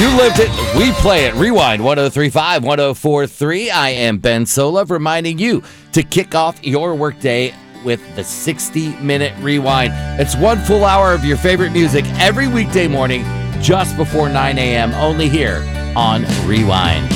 You lived it. We play it. Rewind 1035 1043. I am Ben Sola reminding you to kick off your workday with the 60-minute rewind. It's 1 full hour of your favorite music every weekday morning just before 9 a.m. only here on Rewind.